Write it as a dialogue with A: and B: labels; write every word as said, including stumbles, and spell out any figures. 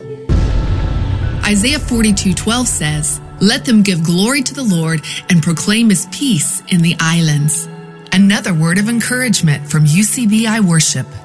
A: Isaiah forty-two twelve says, "Let them give glory to the Lord and proclaim his peace in the islands." Another word of encouragement from U C B I Worship.